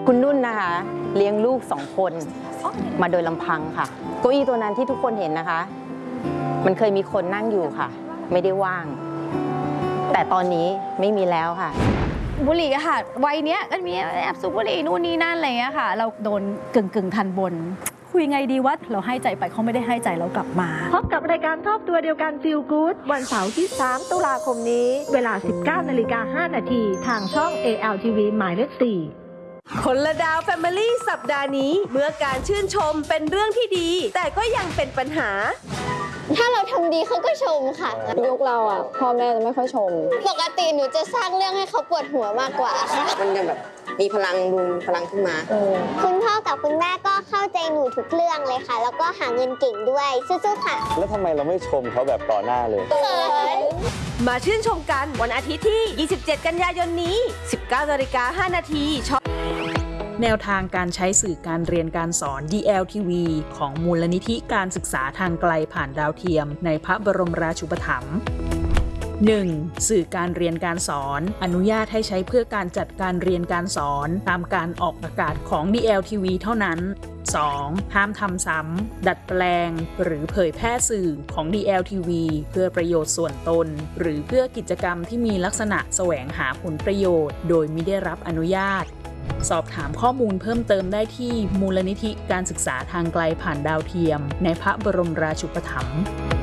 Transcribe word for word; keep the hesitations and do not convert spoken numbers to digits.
คุณนุ่นนะคะเลี้ยงลูกสองคนมาโดยลำพังค่ะเก้าอี้ตัวนั้นที่ทุกคนเห็นนะคะมันเคยมีคนนั่งอยู่ค่ะไม่ได้ว่างแต่ตอนนี้ไม่มีแล้วค่ะบุหรี่ค่ะวัยเนี้ยก็มีแอบสูบบุหรี่นู่นนี่นั่นอะไรเงี้ยค่ะเราโดนกึ่งกึ่งทันบนคุยไงดีวะเราให้ใจไปเขาไม่ได้ให้ใจเรากลับมาพบกับรายการครอบตัวเดียวกัน Feel Good วันเสาร์ที่สามตุลาคมนี้เวลา สิบเก้านาฬิกาห้านาทีทางช่อง เอ แอล ที วี หมายเลขสี่คนละดาวแฟมิลี่สัปดาห์นี้เมื่อการชื่นชมเป็นเรื่องที่ดีแต่ก็ยังเป็นปัญหาถ้าเราทำดีเขาก็ชมค่ะยุคเราอ่ะพ่อแม่จะไม่ค่อยชมปกติหนูจะสร้างเรื่องให้เขาปวดหัวมากกว่าค่ะมันจะแบบมีพลังดูพลังขึ้นมาคุณพ่อกับคุณแม่ก็เข้าใจหนูทุกเรื่องเลยค่ะแล้วก็หาเงินเก่งด้วยสู้ๆค่ะแล้วทำไมเราไม่ชมเขาแบบต่อหน้าเลยมาชื่นชมกันวันอาทิตย์ที่ยี่สิบเจ็ดกันยายนนี้ สิบเก้านาฬิกาห้านาทีช่องแนวทางการใช้สื่อการเรียนการสอน ดี แอล ที วี ของมูลนิธิการศึกษาทางไกลผ่านดาวเทียมในพระบรมราชูปถัมภ์ หนึ่ง. สื่อการเรียนการสอนอนุญาตให้ใช้เพื่อการจัดการเรียนการสอนตามการออกอากาศของ ดี แอล ที วี เท่านั้น สอง. ห้ามทำซ้ำดัดแปลงหรือเผยแพร่สื่อของ ดี แอล ที วี เพื่อประโยชน์ส่วนตนหรือเพื่อกิจกรรมที่มีลักษณะแสวงหาผลประโยชน์โดยมิได้รับอนุญาตสอบถามข้อมูลเพิ่มเติมได้ที่มูลนิธิการศึกษาทางไกลผ่านดาวเทียมในพระบรมราชูปถัมภ์